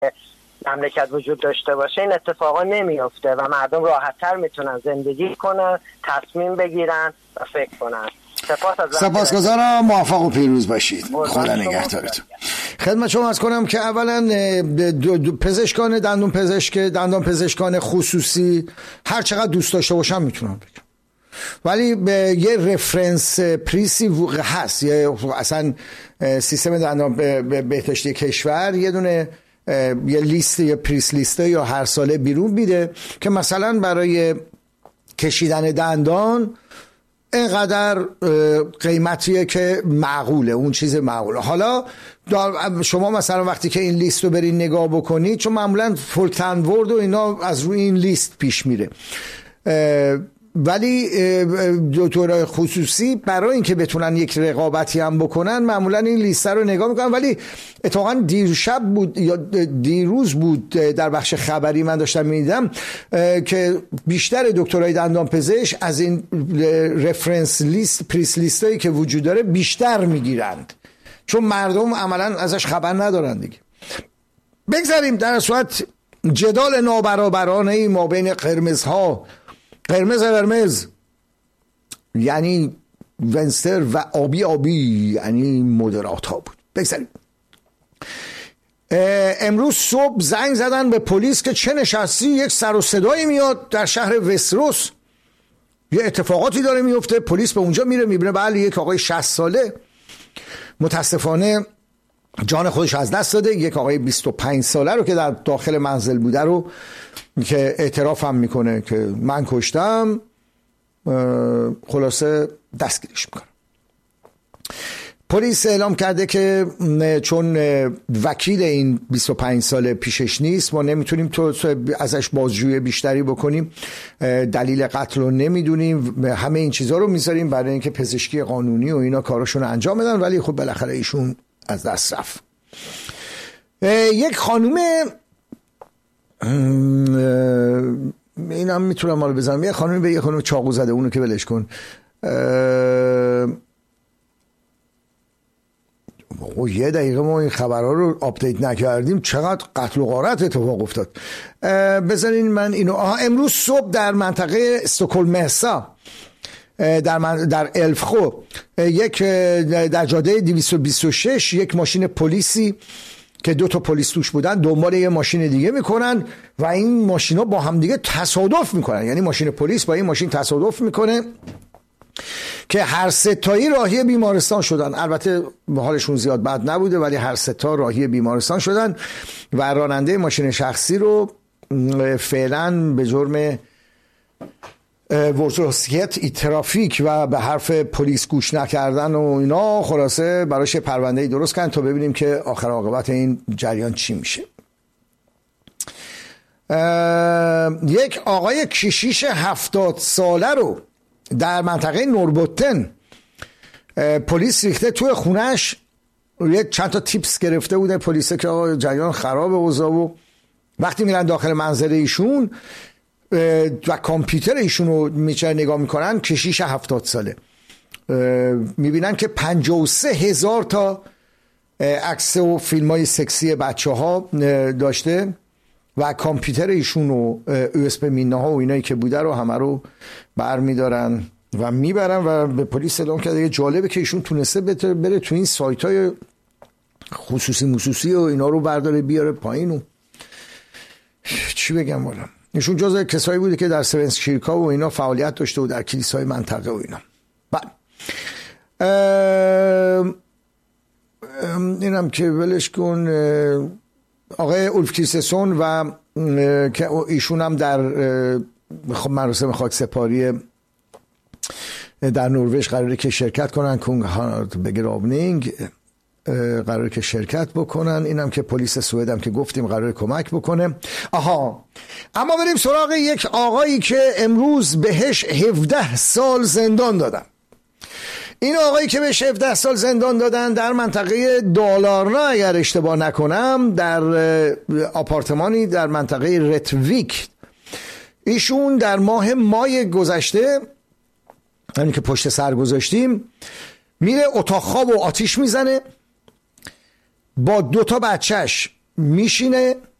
مملکت وجود داشته باشه این اتفاقا نمیفته و مردم راحت‌تر میتونن زندگی کنن، تصمیم بگیرن و فکر کنن. سپاسگزارم، موفق و پیروز باشید. خدا نگهدارتون. خدمت شما عرض کنم که اولا پزشکان دندان پزشکان خصوصی هر چقدر دوست داشته باشم میتونم بگم، ولی یه رفرنس پریسی هست، اصلا سیستم دندان بهداشتی کشور یه دونه یه لیست یا پریس لیسته یا هر ساله بیرون میده که مثلا برای کشیدن دندان اینقدر قیمتیه که معقوله، اون چیز معقوله. حالا شما مثلا وقتی که این لیست رو برید نگاه بکنید، چون معمولا فولتن ورد و اینا از روی این لیست پیش میره، ولی دکترای خصوصی برای اینکه بتونن یک رقابتی هم بکنن معمولا این لیست رو نگاه میکنن. ولی اتفاقا دیرشب بود یا دیروز بود در بخش خبری من داشتم میدیدم که بیشتر دکترای دندان پزشک از این رفرنس لیست پریس لیستایی که وجود داره بیشتر میگیرند، چون مردم عملا ازش خبر ندارن دیگه. بگذاریم در صورت جدال نابرابرانه ما بین قرمزها، قرمز یعنی ونستر و آبی یعنی مدرات ها بود. بگذاریم. امروز صبح زنگ زدن به پلیس که چه نشستی، یک سر و صدایی میاد در شهر وستروس، یه اتفاقاتی داره میفته. پلیس به اونجا میره، میبینه بله یک آقای 60 ساله متاسفانه جان خودش از دست داده، یک آقای 25 ساله رو که در داخل منزل بوده رو که اعتراف هم میکنه که من کشتم، خلاصه دستگیرش میکنه. پلیس اعلام کرده که چون وکیل این 25 ساله پیشش نیست، ما نمیتونیم تو ازش بازجویی بیشتری بکنیم، دلیل قتل رو نمیدونیم، همه این چیزها رو میذاریم برای اینکه پزشکی قانونی و اینا کاراشون انجام بدن، ولی خب بالاخره ایشون از دست رفت. یک خانوم، اینم میتونم مالو بزنم، یه خانومی به یه خانوم چاقو زده، اونو که ولش کن. یه دقیقه ما این خبرها رو آپدیت نکردیم، چقدر قتل و غارت اتفاق افتاد. بذارین من اینو امروز صبح در منطقه استکهلم مرسا در الفخو یک در جاده 226 یک ماشین پلیسی که 2 تا پلیس توش بودن دنبال یه ماشین دیگه میکنن و این ماشینا با هم دیگه تصادف میکنن، یعنی ماشین پلیس با این ماشین تصادف میکنه که هر 3 تایی راهی بیمارستان شدن. البته حالشون زیاد بد نبوده ولی هر 3 تا راهی بیمارستان شدن و راننده ماشین شخصی رو فعلا به جرم ورزشیت ترافیک و به حرف پلیس گوش نکردن و اینا خلاصه براش پرونده درست کردن تا ببینیم که آخر عاقبت این جریان چی میشه. یک آقای کشیش 70 ساله رو در منطقه نوربوتن پلیس ریخته توی خونش، یک چند تا تیپس گرفته بوده پلیس که آقا جریان خراب اوضاع، و وقتی میرن داخل منزل ایشون و کامپیوتر ایشون رو نگاه میکنن، کشیش 70 ساله میبینن که 53,000 تا عکس و فیلم های سکسی بچه ها داشته و کامپیوتر ایشون و USB مینه ها و اینایی که بوده رو همه رو بر میدارن و میبرن و به پلیس اعلام کرده. جالبه که ایشون تونسته بره تو این سایت های خصوصی و اینا رو برداره بیاره پایین و چی بگم والا. ایشون جزء کسایی بوده که در سونس کیرکا و اینا فعالیت داشته و در کلیسای منطقه و اینا. اینم که ولش کن. آقای اولف کریستسون و که ایشون هم در مراسم خاکسپاری در نروژ قراره که شرکت کنن، کونگ هارد بگرابنینگ قراره که شرکت بکنن. اینم که پلیس سوئد هم که گفتیم قراره کمک بکنه. اما بریم سراغ یک آقایی که امروز بهش 17 سال زندان دادن. این آقایی که بهش 17 سال زندان دادن در منطقه دالارنا اگر اشتباه نکنم، در آپارتمانی در منطقه رتویک، ایشون در ماه مای گذشته، همین که پشت سر گذاشتیم، میره اتاق خواب و آتیش میزنه، با 2 تا بچهش میشینه